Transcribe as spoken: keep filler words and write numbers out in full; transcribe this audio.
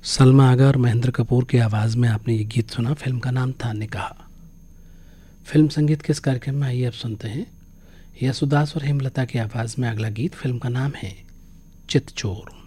सलमा आगा और महेंद्र कपूर की आवाज़ में आपने ये गीत सुना। फिल्म का नाम था निकाह। फिल्म संगीत के इस कार्यक्रम में आइए अब सुनते हैं यशुदास और हेमलता की आवाज़ में अगला गीत। फिल्म का नाम है चितचोर।